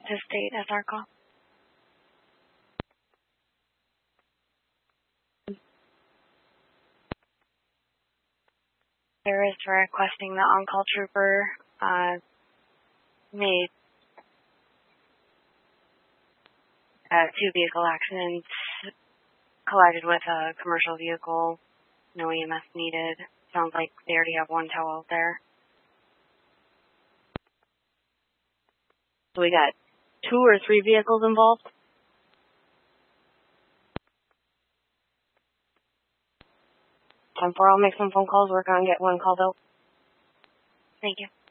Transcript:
to state as our call. There is requesting the on-call trooper made 2 vehicle accidents, collided with a commercial vehicle, no EMS needed. Sounds like they already have 1 tow out there. So we got 2 or 3 vehicles involved? 10-4, I'll make some phone calls, work on get 1 called out. Thank you.